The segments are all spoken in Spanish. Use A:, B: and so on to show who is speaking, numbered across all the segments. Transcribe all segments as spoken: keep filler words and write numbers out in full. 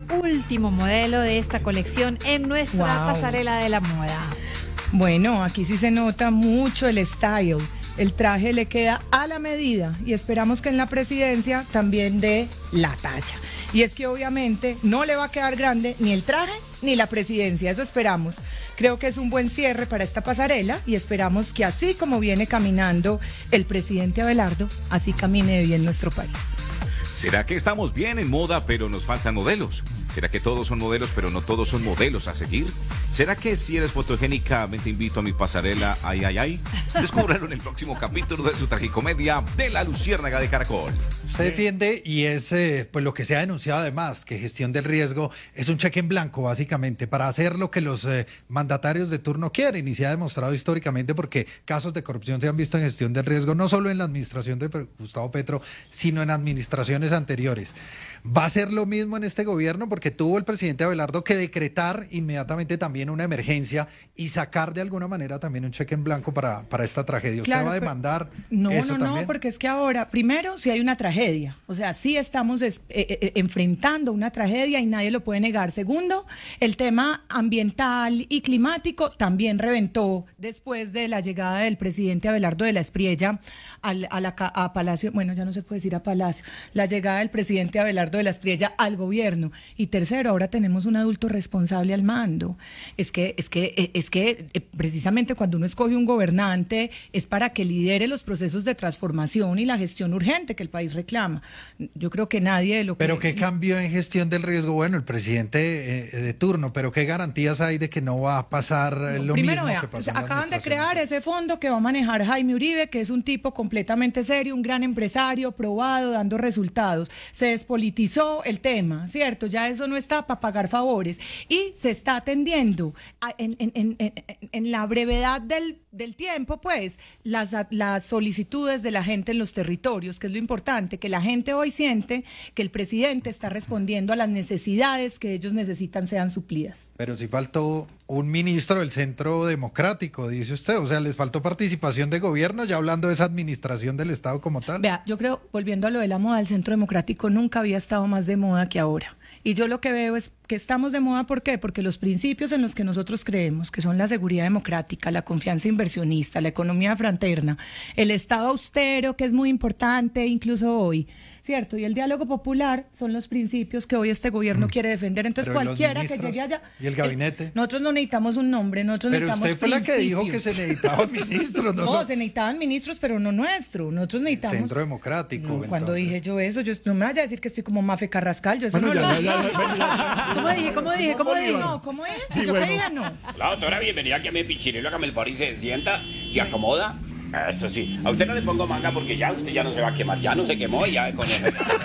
A: último modelo de esta colección en nuestra
B: Wow.
A: pasarela de la moda.
B: Bueno, aquí sí se nota mucho el style. El traje le queda a la medida y esperamos que en la presidencia también dé la talla. Y es que obviamente no le va a quedar grande ni el traje ni la presidencia, eso esperamos. Creo que es un buen cierre para esta pasarela y esperamos que así como viene caminando el presidente Abelardo, así camine bien nuestro país.
C: ¿Será que estamos bien en moda pero nos faltan modelos? ¿Será que todos son modelos pero no todos son modelos a seguir? ¿Será que si eres fotogénica me te invito a mi pasarela ay ay ay? Descúbralo en el próximo capítulo de su tragicomedia de La Luciérnaga de Caracol.
D: Se defiende y es eh, pues lo que se ha denunciado además, que gestión del riesgo es un cheque en blanco básicamente para hacer lo que los eh, mandatarios de turno quieren y se ha demostrado históricamente porque casos de corrupción se han visto en gestión del riesgo no solo en la administración de Gustavo Petro, sino en administraciones anteriores. ¿Va a ser lo mismo en este gobierno? Porque tuvo el presidente Abelardo que decretar inmediatamente también una emergencia y sacar de alguna manera también un cheque en blanco para, para esta tragedia. ¿Usted
B: Claro,
D: va a
B: pero-
D: demandar
B: No,
D: eso
B: no,
D: también?
B: no, porque es que ahora, primero, si hay una tragedia, o sea, sí estamos es- eh, eh, enfrentando una tragedia y nadie lo puede negar. Segundo, el tema ambiental y climático también reventó después de la llegada del presidente Abelardo de la Espriella al, a, la, ca- a Palacio, bueno, ya no se puede decir a Palacio, la llegada del presidente Abelardo de la Espriella al gobierno. Y tercero, ahora tenemos un adulto responsable al mando. Es que, es que, eh, es que eh, precisamente cuando uno escoge un gobernante es para que lidere los procesos de transformación y la gestión urgente que el país reclama. Yo creo que nadie de lo que...
D: Pero ¿qué cambió en gestión del riesgo? Bueno, el presidente eh, de turno, pero ¿qué garantías hay de que no va a pasar eh, lo
B: Primero,
D: mismo
B: vea,
D: que pasó en la
B: acaban de
D: administración?
B: crear ese fondo que va a manejar Jaime Uribe, que es un tipo completamente serio, un gran empresario, probado, dando resultados. Se despolitizó el tema, ¿cierto? Ya eso no está para pagar favores. Y se está atendiendo a- en, en- en- en- en la brevedad del, del tiempo, pues, las, las solicitudes de la gente en los territorios, que es lo importante, que la gente hoy siente que el presidente está respondiendo a las necesidades que ellos necesitan sean suplidas.
D: Pero si faltó un ministro del Centro Democrático, dice usted, o sea, les faltó participación de gobierno, ya hablando de esa administración del Estado como tal.
B: Vea, yo creo, volviendo a lo de la moda, el Centro Democrático nunca había estado más de moda que ahora. Y yo lo que veo es que estamos de moda, ¿por qué? Porque los principios en los que nosotros creemos, que son la seguridad democrática, la confianza inversionista, la economía fraterna, el Estado austero, que es muy importante incluso hoy, ¿cierto? Y el diálogo popular son los principios que hoy este gobierno quiere defender. Entonces,
D: Pero ¿y los
B: cualquiera que
D: ministros?
B: llegue allá...
D: ¿Y el gabinete?
B: eh, nosotros no necesitamos un nombre, nosotros
D: Pero
B: necesitamos
D: usted fue la que dijo que
B: principios.
D: se necesitaban ministros, ¿no?
B: No, se necesitaban ministros, pero no nuestro. Nosotros necesitamos...
D: Centro Democrático.
B: No, cuando
D: entonces.
B: dije yo eso, yo no me vaya a decir que estoy como Mafe Carrascal, yo eso
E: Bueno,
B: no
E: ya,
B: lo
E: ya,
B: dije.
E: ya, ya, ya.
B: ¿Cómo dije? ¿Cómo dije? ¿Cómo dije?
E: Bolívar.
B: No, ¿cómo es?
E: Sí,
B: ¿Yo
E: bueno.
B: qué dije? No.
F: La doctora, bienvenida aquí a mi pichirilo, hágame el favor y se sienta, se acomoda. Eso sí, a usted no le pongo manga porque ya usted ya no se va a quemar, ya no se quemó y ya con eso.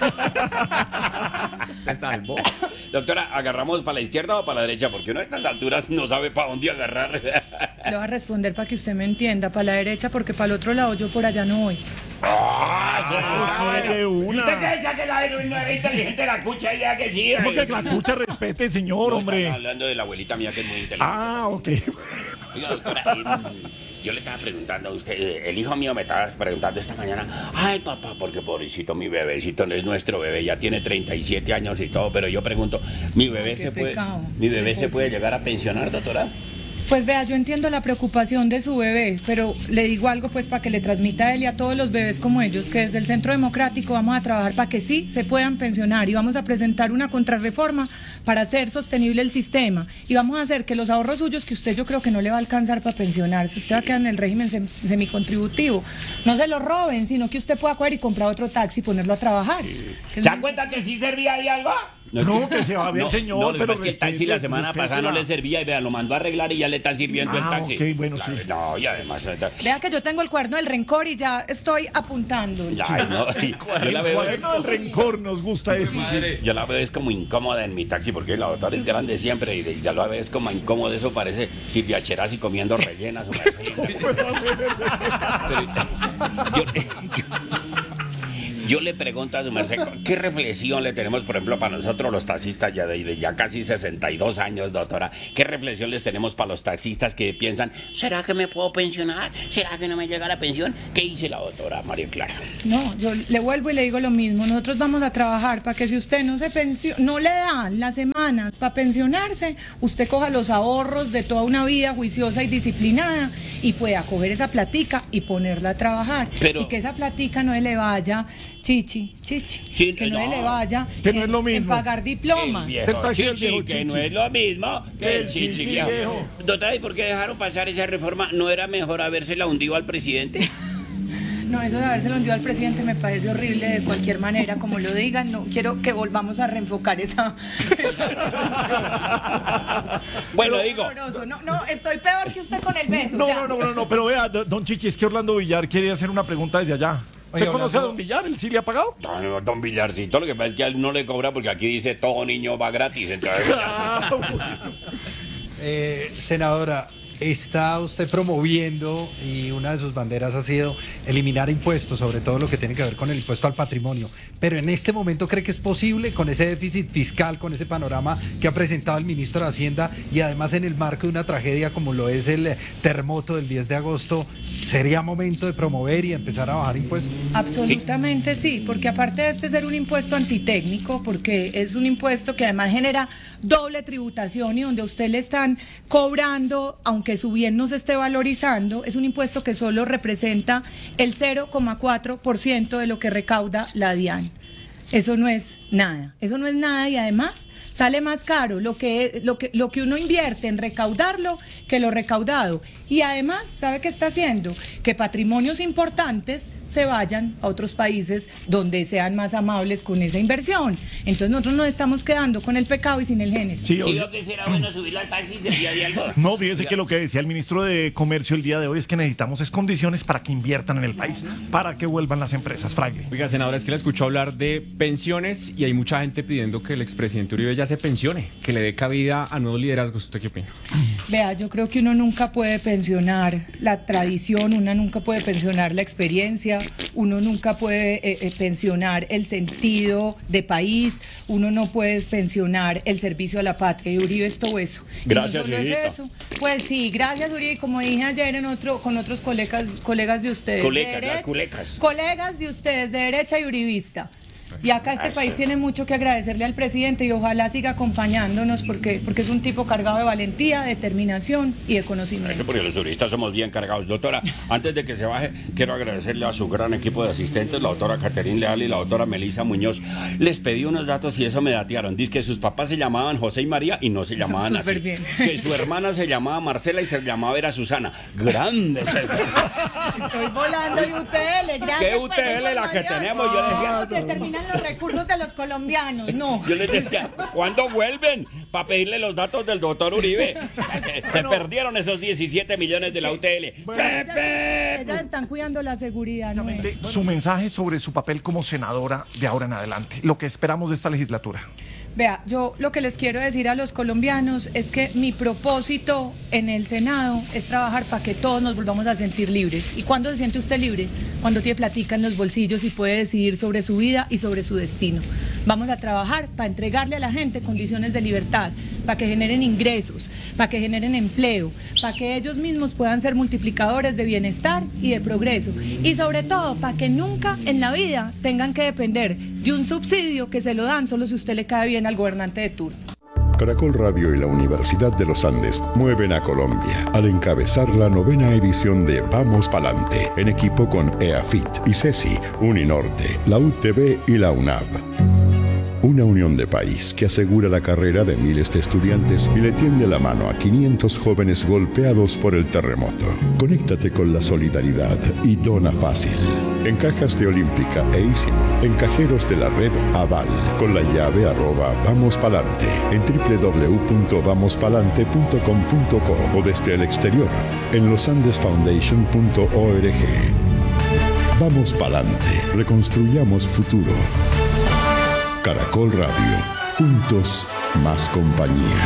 E: Se salvó.
F: Doctora, ¿agarramos para la izquierda o para la derecha? Porque uno a estas alturas no sabe para dónde agarrar.
B: Le voy a responder para que usted me entienda, para la derecha, porque para el otro lado yo por allá no voy.
F: ¡Ah, eso
E: Ah,
F: es
E: de
F: bueno!
E: una.
F: ¿Usted qué decía que la no era inteligente la cucha? Ya que sí.
E: ¿Cómo que la cucha respete, señor,
F: No,
E: hombre?
F: están hablando de la abuelita mía que es muy inteligente.
E: Ah, ok.
F: Oiga, doctora, eh, yo le estaba preguntando a usted, eh, el hijo mío me estaba preguntando esta mañana, ay papá, porque pobrecito mi bebecito no es nuestro bebé, ya tiene treinta y siete años y todo, pero yo pregunto, ¿mi bebé
B: Qué
F: se puede,
B: pecado.
F: mi bebé
B: Qué
F: se
B: cosa.
F: puede llegar a pensionar, doctora?
B: Pues vea, yo entiendo la preocupación de su bebé, pero le digo algo pues para que le transmita a él y a todos los bebés como ellos, que desde el Centro Democrático vamos a trabajar para que sí se puedan pensionar y vamos a presentar una contrarreforma para hacer sostenible el sistema y vamos a hacer que los ahorros suyos, que usted yo creo que no le va a alcanzar para pensionarse, usted va a quedar en el régimen sem- semicontributivo, no se lo roben, sino que usted pueda coger y comprar otro taxi y ponerlo a trabajar. Que es
F: ¿Se da
B: muy-
F: cuenta que sí servía de algo?
E: No, que se va bien,
F: no,
E: señor,
F: No, lo que
E: pero
F: pasa es que el taxi
E: respete,
F: la semana
E: respete
F: pasada no
E: la-
F: le servía y vea, lo mandó a arreglar y ya le está sirviendo el
E: Ah,
F: taxi.
E: ok, bueno, sí.
F: No, y además...
B: Vea que yo tengo el cuaderno del rencor y ya estoy apuntando.
F: Ya, ay, no, yo la veo...
E: Cuaderno del rencor nos gusta eso.
F: Yo la veo es como incómoda en mi taxi porque la doctora es grande siempre y de- ya la veo es como incómoda, eso parece Silvia Cherazzi comiendo rellenas. O Pero, yo- Yo le pregunto a su merced, ¿qué reflexión le tenemos, por ejemplo, para nosotros los taxistas ya de, de ya casi sesenta y dos años, doctora? ¿Qué reflexión les tenemos para los taxistas que piensan, ¿será que me puedo pensionar? ¿Será que no me llega la pensión? ¿Qué dice la doctora María Clara?
B: No, yo le vuelvo y le digo lo mismo. Nosotros vamos a trabajar para que si usted no se pensio- no le dan las semanas para pensionarse, usted coja los ahorros de toda una vida juiciosa y disciplinada y pueda coger esa platica y ponerla a trabajar.
F: Pero-
B: y que esa platica no se le vaya, chichi, chichi,
F: Sí,
B: que no,
F: no.
B: se le vaya
E: Que no
B: en,
E: es lo
B: en
E: mismo.
B: pagar diplomas.
F: El viejo
E: Está así el
F: chichi,
E: viejo
F: que
E: chichi.
F: no es lo mismo que el chichi
E: chichi
F: viejo.
E: viejo.
F: Doctora, ¿y por qué dejaron pasar esa reforma? ¿No era mejor habérsela hundido al presidente?
B: No, eso de habérselo hundido al presidente me parece horrible de cualquier manera, como lo digan. No quiero que volvamos a reenfocar esa.
F: Bueno,
B: Pero
F: digo,
B: horroroso. No, no, estoy peor que usted con el beso.
E: No,
B: ya.
E: no, no, no, no, pero vea, do- don Chichi, es que Orlando Villar quiere hacer una pregunta desde allá. ¿Usted
D: Oye,
E: conoce a
D: Orlando-
E: don Villar? ¿Él sí le ha pagado?
F: don, don Villarcito, lo que pasa es que a él no le cobra porque aquí dice todo niño va gratis. Entonces,
D: Eh, senadora, está usted promoviendo y una de sus banderas ha sido eliminar impuestos, sobre todo lo que tiene que ver con el impuesto al patrimonio. Pero en este momento, ¿cree que es posible con ese déficit fiscal, con ese panorama que ha presentado el ministro de Hacienda y además en el marco de una tragedia como lo es el eh, terremoto del diez de agosto, sería momento de promover y empezar a bajar impuestos?
B: Absolutamente sí, porque aparte de este ser un impuesto antitécnico, porque es un impuesto que además genera doble tributación y donde a usted le están cobrando, aunque su bien no se esté valorizando, es un impuesto que solo representa el cero coma cuatro por ciento de lo que recauda la DIAN. Eso no es nada, eso no es nada y además sale más caro lo que, lo que, lo que uno invierte en recaudarlo que lo recaudado. Y además, ¿sabe qué está haciendo? Que patrimonios importantes se vayan a otros países donde sean más amables con esa inversión. Entonces nosotros nos estamos quedando con el pecado y sin el género.
E: Sí,
F: ¿sí
E: oye.
F: veo que será bueno subirlo al taxi y día de algo?
E: No, fíjese que lo que decía el ministro de Comercio el día de hoy es que necesitamos es condiciones para que inviertan en el país, para que vuelvan las empresas, Fraile.
G: Oiga, senadora, es que la escucho hablar de pensiones y hay mucha gente pidiendo que el expresidente Uribe ya se pensione, que le dé cabida a nuevos liderazgos. ¿Usted qué opina?
B: Vea, yo creo que uno nunca puede pensionar la tradición, uno nunca puede pensionar la experiencia, uno nunca puede eh, eh, pensionar el sentido de país, uno no puede pensionar el servicio a la patria. Y Uribe es todo eso. Y
F: Gracias,
B: no solo es
F: Uribe.
B: eso. Pues sí, gracias Uribe. Y como dije ayer en otro, con otros colegas, colegas de ustedes. de
F: Colecas, las
B: derecha-
F: culecas.
B: Colegas de ustedes, de derecha y uribista. Y acá este
F: Eso.
B: país tiene mucho que agradecerle al presidente y ojalá siga acompañándonos porque, porque es un tipo cargado de valentía, determinación y de
F: Es que
B: conocimiento.
F: porque los turistas somos bien cargados. Doctora, antes de que se baje, quiero agradecerle a su gran equipo de asistentes, la doctora Caterín Leal y la doctora Melisa Muñoz. Les pedí unos datos y eso me datearon. Dice que sus papás se llamaban José y María y no se llamaban así.
B: Súper bien.
F: Que su hermana se llamaba Marcela y se llamaba era Susana. Grandes.
B: Estoy volando y U T L, gracias.
F: ¿Qué
B: por
F: U T L la que
B: información.
F: tenemos? Yo decía-
B: ¿Cómo determinan los recursos de los colombianos? No.
F: Yo les decía, ¿cuándo vuelven? Para pedirle los datos del doctor Uribe. Se, se perdieron esos diecisiete millones de la U T L. ¡Pepe!
B: Ellas están cuidando la seguridad, ¿no?
E: De- Su mensaje sobre su papel como senadora de ahora en adelante, lo que esperamos de esta legislatura.
B: Vea, yo lo que les quiero decir a los colombianos es que mi propósito en el Senado es trabajar para que todos nos volvamos a sentir libres. ¿Y cuándo se siente usted libre? Cuando tiene platica en los bolsillos y puede decidir sobre su vida y sobre su destino. Vamos a trabajar para entregarle a la gente condiciones de libertad, para que generen ingresos, para que generen empleo, para que ellos mismos puedan ser multiplicadores de bienestar y de progreso. Y sobre todo, para que nunca en la vida tengan que depender de un subsidio que se lo dan solo si usted le cae bien al gobernante de turno.
H: Caracol Radio y la Universidad de los Andes mueven a Colombia al encabezar la novena edición de Vamos Palante, en equipo con EAFIT, ICESI, Uninorte, la U T B y la UNAV. Una unión de país que asegura la carrera de miles de estudiantes y le tiende la mano a quinientos jóvenes golpeados por el terremoto. Conéctate con la solidaridad y dona fácil. En cajas de Olímpica e Isimo, en cajeros de la red Aval, con la llave arroba Vamos Palante, en doble u doble u doble u punto vamos palante punto com punto co o desde el exterior, en losandesfoundation punto org. Vamos Palante, reconstruyamos futuro. Caracol Radio, juntos más compañía.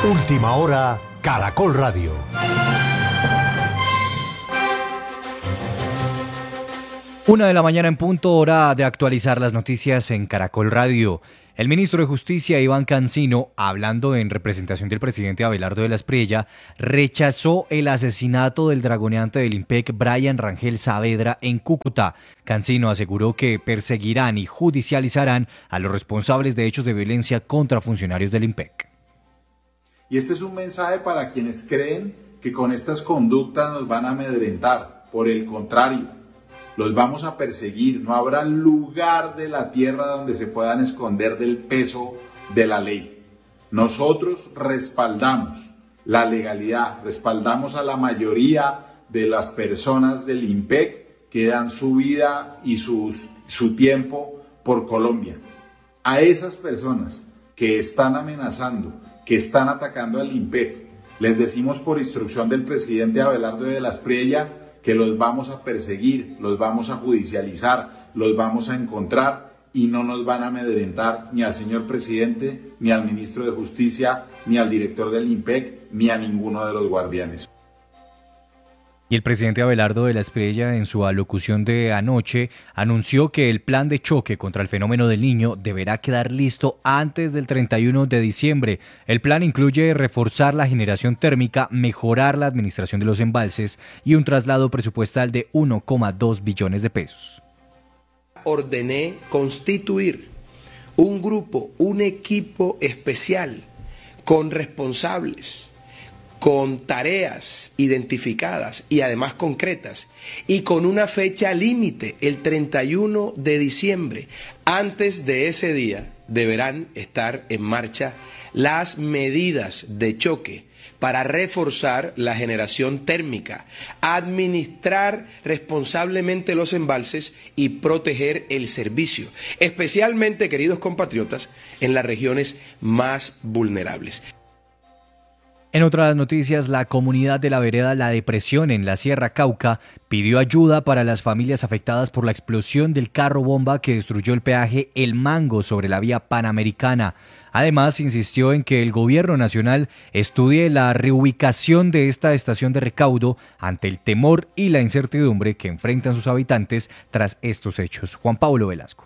I: Última hora, Caracol Radio.
J: Una de la mañana en punto, hora de actualizar las noticias en Caracol Radio. El ministro de Justicia, Iván Cancino, hablando en representación del presidente Abelardo de la Espriella, rechazó el asesinato del dragoneante del IMPEC, Brian Rangel Saavedra, en Cúcuta. Cancino aseguró que perseguirán y judicializarán a los responsables de hechos de violencia contra funcionarios del IMPEC.
K: Y este es un mensaje para quienes creen que con estas conductas nos van a amedrentar. Por el contrario, los vamos a perseguir. No habrá lugar de la tierra donde se puedan esconder del peso de la ley. Nosotros respaldamos la legalidad, respaldamos a la mayoría de las personas del IMPEC que dan su vida y sus, su tiempo por Colombia. A esas personas que están amenazando, que están atacando al IMPEC, les decimos por instrucción del presidente Abelardo de la Espriella que los vamos a perseguir, los vamos a judicializar, los vamos a encontrar y no nos van a amedrentar ni al señor presidente, ni al ministro de Justicia, ni al director del IMPEC, ni a ninguno de los guardianes.
J: Y el presidente Abelardo de la Espriella, en su alocución de anoche, anunció que el plan de choque contra el fenómeno del Niño deberá quedar listo antes del treinta y uno de diciembre. El plan incluye reforzar la generación térmica, mejorar la administración de los embalses y un traslado presupuestal de uno coma dos billones de pesos.
L: Ordené constituir un grupo, un equipo especial con responsables, con tareas identificadas y además concretas, y con una fecha límite, el treinta y uno de diciembre. Antes de ese día deberán estar en marcha las medidas de choque para reforzar la generación térmica, administrar responsablemente los embalses y proteger el servicio, especialmente, queridos compatriotas, en las regiones más vulnerables.
J: En otras noticias, la comunidad de la vereda La Depresión en la Sierra Cauca pidió ayuda para las familias afectadas por la explosión del carro bomba que destruyó el peaje El Mango sobre la vía Panamericana. Además, insistió en que el gobierno nacional estudie la reubicación de esta estación de recaudo ante el temor y la incertidumbre que enfrentan sus habitantes tras estos hechos. Juan Pablo Velasco.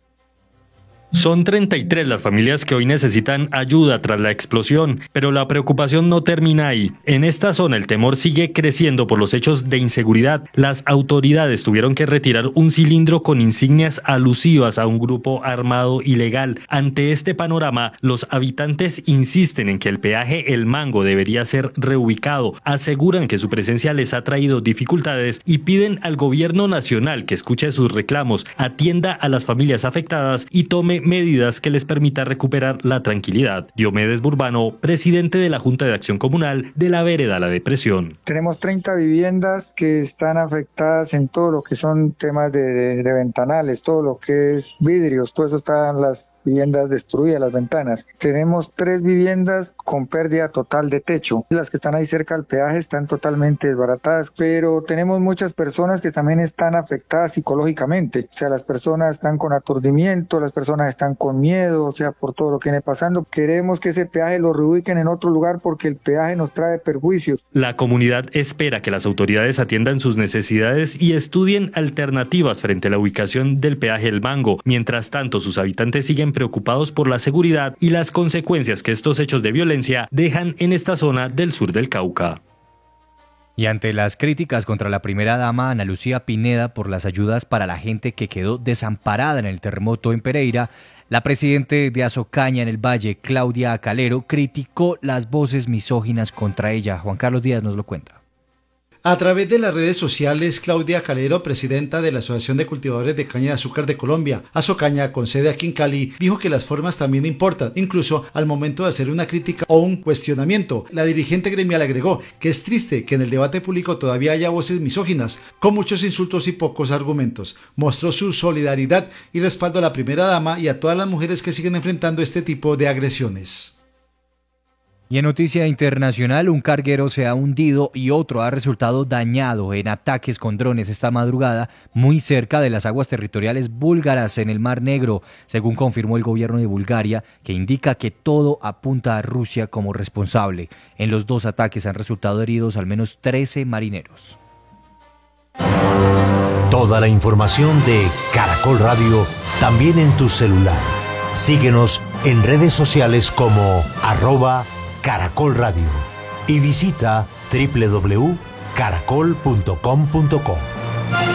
M: Son treinta y tres las familias que hoy necesitan ayuda tras la explosión, pero la preocupación no termina ahí. En esta zona el temor sigue creciendo por los hechos de inseguridad. Las autoridades tuvieron que retirar un cilindro con insignias alusivas a un grupo armado ilegal. Ante este panorama, los habitantes insisten en que el peaje El Mango debería ser reubicado, aseguran que su presencia les ha traído dificultades y piden al gobierno nacional que escuche sus reclamos, atienda a las familias afectadas y tome medidas que les permita recuperar la tranquilidad. Diomedes Burbano, presidente de la Junta de Acción Comunal de la Vereda La Depresión.
N: Tenemos treinta viviendas que están afectadas en todo lo que son temas de, de, de ventanales, todo lo que es vidrios, todo eso está en las viviendas destruidas, las ventanas. Tenemos tres viviendas con pérdida total de techo. Las que están ahí cerca del peaje están totalmente desbaratadas, pero tenemos muchas personas que también están afectadas psicológicamente. O sea, las personas están con aturdimiento, las personas están con miedo, o sea, por todo lo que viene pasando. Queremos que ese peaje lo reubiquen en otro lugar porque el peaje nos trae perjuicios.
M: La comunidad espera que las autoridades atiendan sus necesidades y estudien alternativas frente a la ubicación del peaje El Mango. Mientras tanto, sus habitantes siguen preocupados por la seguridad y las consecuencias que estos hechos de violencia dejan en esta zona del sur del Cauca.
J: Y ante las críticas contra la primera dama Ana Lucía Pineda por las ayudas para la gente que quedó desamparada en el terremoto en Pereira, la presidente de Azocaña en el Valle, Claudia Calero, criticó las voces misóginas contra ella. Juan Carlos Díaz nos lo cuenta.
O: A través de las redes sociales, Claudia Calero, presidenta de la Asociación de Cultivadores de Caña de Azúcar de Colombia, Azocaña, con sede aquí en Cali, dijo que las formas también importan, incluso al momento de hacer una crítica o un cuestionamiento. La dirigente gremial agregó que es triste que en el debate público todavía haya voces misóginas, con muchos insultos y pocos argumentos. Mostró su solidaridad y respaldo a la primera dama y a todas las mujeres que siguen enfrentando este tipo de agresiones.
J: Y en noticia internacional, un carguero se ha hundido y otro ha resultado dañado en ataques con drones esta madrugada muy cerca de las aguas territoriales búlgaras en el Mar Negro, según confirmó el gobierno de Bulgaria, que indica que todo apunta a Rusia como responsable. En los dos ataques han resultado heridos al menos trece marineros.
I: Toda la información de Caracol Radio también en tu celular. Síguenos en redes sociales como arroba Caracol Radio y visita doble u doble u doble u punto caracol punto com punto co.